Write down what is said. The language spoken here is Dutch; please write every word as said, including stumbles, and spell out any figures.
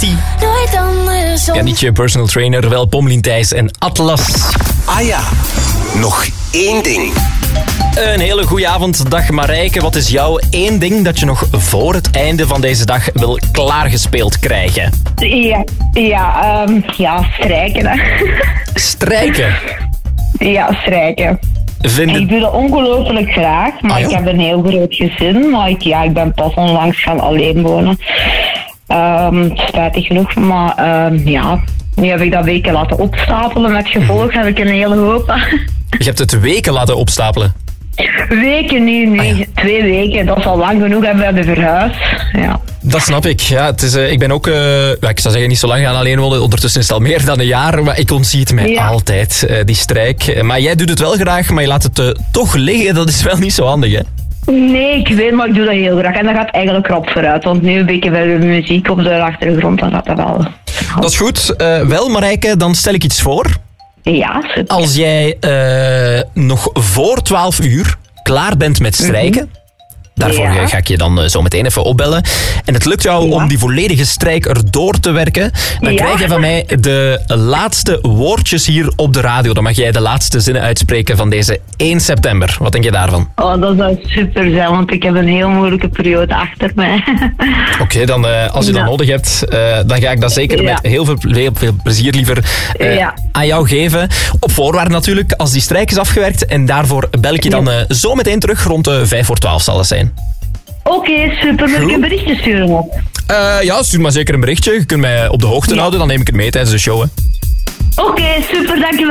City. Ja, niet je personal trainer, wel Pommelien Thijs en Atlas. Ah ja, nog één ding. Een hele goede avond, dag Marijke. Wat is jouw één ding dat je nog voor het einde van deze dag wil klaargespeeld krijgen? Ja, ja, um, ja strijken. Hè. Strijken? Ja, strijken. Vind het... Ik doe dat ongelooflijk graag, maar ah, ja? ik heb een heel groot gezin. Maar ik, ja, ik ben pas onlangs gaan alleen wonen. Um, spijtig genoeg, maar um, ja, nu heb ik dat weken laten opstapelen. Met gevolg heb ik een hele hoop. Je hebt het weken laten opstapelen? Weken nu, nu. Ah, ja. Twee weken. Dat is al lang genoeg hebben we verhuisd. Ja. Dat snap ik. Ja, het is, uh, ik ben ook, uh, ja, ik zou zeggen niet zo lang gaan alleen wonen. Ondertussen is het al meer dan een jaar, maar ik ontzie het mij ja. altijd, uh, die strijk. Maar jij doet het wel graag, maar je laat het uh, toch liggen. Dat is wel niet zo handig, hè? Nee, ik weet, maar ik doe dat heel graag. En dat gaat eigenlijk rap vooruit. Want nu een beetje bij de muziek op de achtergrond, dan gaat dat wel. Dat is goed. Uh, wel, Marijke, dan stel ik iets voor. Ja, super. Als jij uh, nog voor twaalf uur klaar bent met strijken... Mm-hmm. Daarvoor ja. ga ik je dan zo meteen even opbellen. En het lukt jou ja. om die volledige strijk erdoor te werken. Dan ja. krijg je van mij de laatste woordjes hier op de radio. Dan mag jij de laatste zinnen uitspreken van deze één september. Wat denk je daarvan? Oh, dat zou super zijn, want ik heb een heel moeilijke periode achter mij. Oké, okay, dan uh, als je ja. dat nodig hebt, uh, dan ga ik dat zeker ja. met heel veel, heel veel plezier liever uh, ja. aan jou geven. Op voorwaarde natuurlijk, als die strijk is afgewerkt. En daarvoor bel ik je dan uh, zo meteen terug. Rond uh, vijf voor twaalf zal het zijn. Oké, okay, super. Moet ik een berichtje sturen op? Uh, ja, stuur maar zeker een berichtje. Je kunt mij op de hoogte ja. houden, dan neem ik het mee tijdens de show. Oké, okay, super, dankjewel.